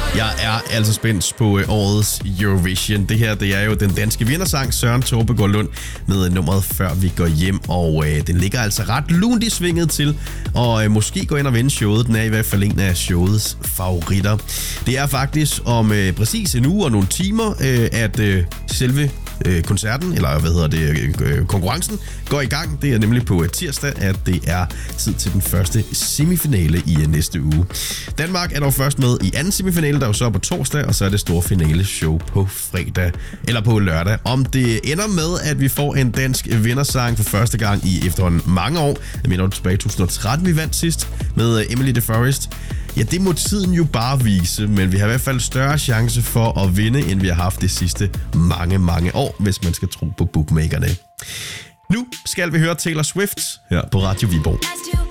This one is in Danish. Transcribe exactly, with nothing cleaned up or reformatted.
Jeg er altså spændt på årets Eurovision. Det her, det er jo den danske vindersang Søren Tobbegaard Lund med nummeret Før vi går hjem, og øh, den ligger altså ret lunt i svinget til, og øh, måske gå ind og vinde showet. Den er i hvert fald en af showets favoritter. Det er faktisk om øh, præcis en uge og nogle timer, øh, at øh, selve øh, koncerten, eller hvad hedder det, øh, konkurrencen, går i gang. Det er nemlig på tirsdag, at det er tid til den første semifinale i næste uge. Danmark er dog først med i anden semifinale, der er jo så på torsdag, og så er det store finale show på fredag, eller på lørdag. Om det ender med, at vi får en dansk vindersang for første gang i efterhånden mange år, jeg mener tilbage i to tusind og tretten, vi vandt sidst med Emily de Forest, ja, det må tiden jo bare vise, men vi har i hvert fald større chance for at vinde, end vi har haft de sidste mange, mange år, hvis man skal tro på bookmakerne. Nu skal vi høre Taylor Swift her på Radio Viborg.